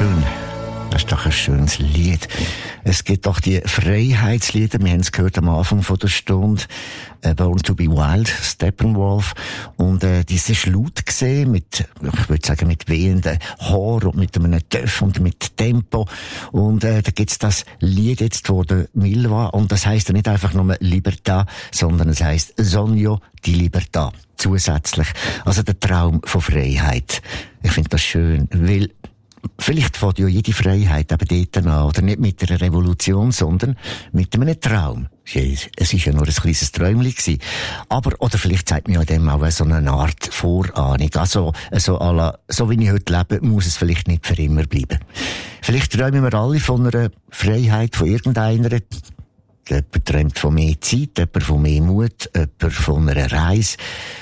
schön. Das ist doch ein schönes Lied. Es gibt doch die Freiheitslieder, wir haben es gehört am Anfang von der Stunde, Born to be Wild, Steppenwolf, und das ist laut gesehen, mit, ich würde sagen, mit wehenden Haaren und mit einem Töff und mit Tempo, und da gibt's das Lied jetzt von der Milva, und das heisst ja nicht einfach nur Libertà, sondern es heisst Sogno di Libertà, zusätzlich. Also der Traum von Freiheit. Ich finde das schön, weil vielleicht fängt ja jede Freiheit eben dort an, oder nicht mit einer Revolution, sondern mit einem Traum. Es ist ja nur ein kleines Träumchen gewesen. Aber, oder vielleicht zeigt mir ja dem auch so eine Art Vorahnung. Also so wie ich heute lebe, muss es vielleicht nicht für immer bleiben. Vielleicht träumen wir alle von einer Freiheit, von irgendeiner. Jemand träumt von mehr Zeit, jemand von mehr Mut, jemand von einer Reise.